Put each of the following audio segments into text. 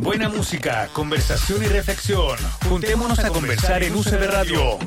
Buena música, conversación y reflexión. Juntémonos a conversar en UCB Radio.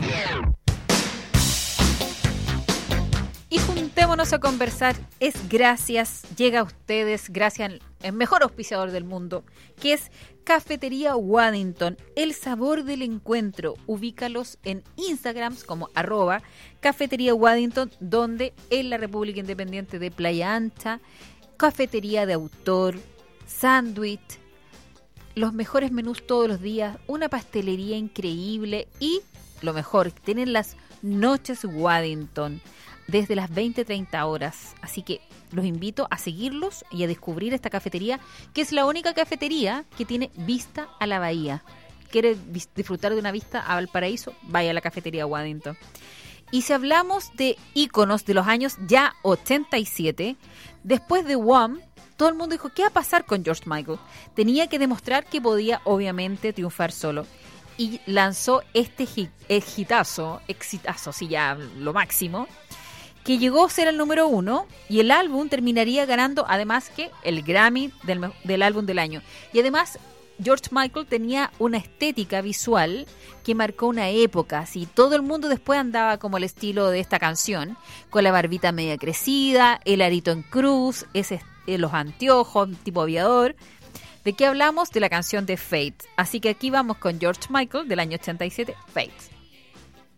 Y juntémonos a conversar llega a ustedes gracias al mejor auspiciador del mundo, que es Cafetería Waddington, el sabor del encuentro. Ubícalos en Instagram como @Cafetería Waddington, donde en la República Independiente de Playa Ancha, cafetería de autor, sándwich, los mejores menús todos los días, una pastelería increíble y lo mejor, tienen las noches Waddington desde las 20-30 horas. Así que los invito a seguirlos y a descubrir esta cafetería, que es la única cafetería que tiene vista a la bahía. ¿Quiere disfrutar de una vista a Valparaíso? Vaya a la Cafetería Waddington. Y si hablamos de íconos de los años ya 87, después de Wham, todo el mundo dijo, ¿qué va a pasar con George Michael? Tenía que demostrar que podía, obviamente, triunfar solo. Y lanzó este exitazo, sí, ya lo máximo, que llegó a ser el número 1, y el álbum terminaría ganando, además, que el Grammy del álbum del año. Y además, George Michael tenía una estética visual que marcó una época. Así, todo el mundo después andaba como el estilo de esta canción, con la barbita media crecida, el arito en cruz, los anteojos, tipo aviador. ¿De qué hablamos? De la canción de Fate. Así que aquí vamos con George Michael del año 87, Fate.